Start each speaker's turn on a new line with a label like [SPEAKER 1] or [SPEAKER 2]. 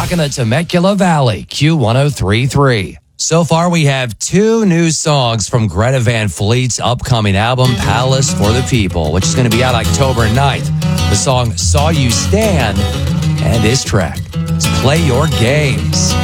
[SPEAKER 1] rocking the Temecula Valley, Q1033. So far, we have 2 new songs from Greta Van Fleet's upcoming album, Palace for the People, which is going to be out October 9th. The song Saw You Stand, and this track is Play Your Games.